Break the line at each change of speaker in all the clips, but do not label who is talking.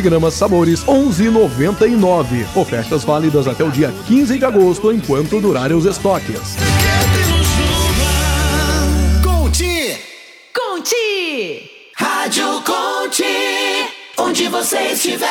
gramas sabores 11,99. Ofertas válidas até o dia 15 de agosto, enquanto durarem os estoques.
Conte! Rádio Conte, onde você estiver.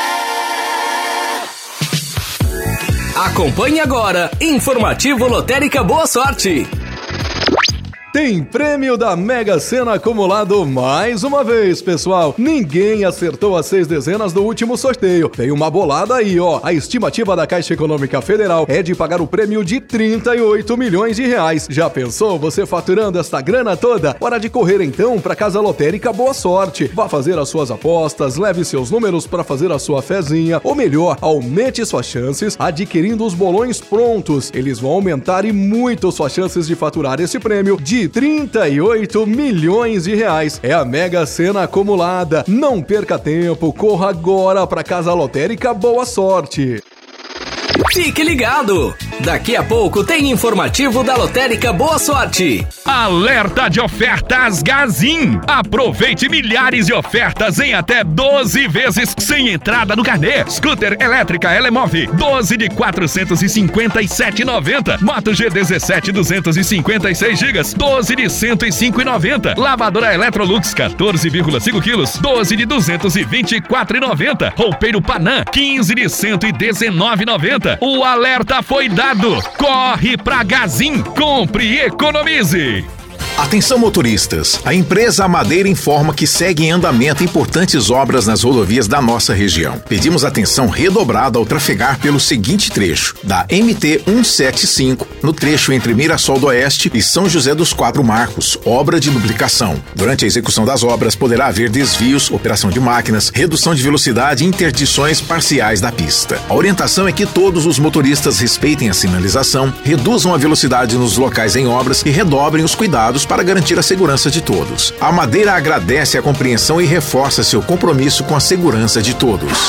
Acompanhe agora, Informativo Lotérica Boa Sorte.
Tem prêmio da Mega Sena acumulado mais uma vez, pessoal. Ninguém acertou as 6 dezenas do último sorteio. Tem uma bolada aí, ó. A estimativa da Caixa Econômica Federal é de pagar o prêmio de 38 milhões de reais. Já pensou você faturando esta grana toda? Hora de correr então para Casa Lotérica Boa Sorte. Vá fazer as suas apostas, leve seus números para fazer a sua fezinha, ou melhor, aumente suas chances adquirindo os bolões prontos. Eles vão aumentar e muito suas chances de faturar esse prêmio de 38 milhões de reais. É a Mega Sena acumulada. Não perca tempo, corra agora para Casa Lotérica Boa Sorte.
Fique ligado! Daqui a pouco tem informativo da Lotérica Boa Sorte.
Alerta de ofertas Gazin. Aproveite milhares de ofertas em até 12 vezes sem entrada no carnê. Scooter elétrica Elemove, 12 de 457,90. Moto G17 256 GB, 12 de 105,90. Lavadora Electrolux, 14,5 quilos, 12 de 224,90. Roupeiro Panam, 15 de 119,90. O alerta foi dado. Corre pra Gazin, compre e economize.
Atenção motoristas, a empresa Madeira informa que segue em andamento importantes obras nas rodovias da nossa região. Pedimos atenção redobrada ao trafegar pelo seguinte trecho, da MT 175, no trecho entre Mirassol do Oeste e São José dos Quatro Marcos, obra de duplicação. Durante a execução das obras poderá haver desvios, operação de máquinas, redução de velocidade e interdições parciais da pista. A orientação é que todos os motoristas respeitem a sinalização, reduzam a velocidade nos locais em obras e redobrem os cuidados para garantir a segurança de todos. A Madeira agradece a compreensão e reforça seu compromisso com a segurança de todos.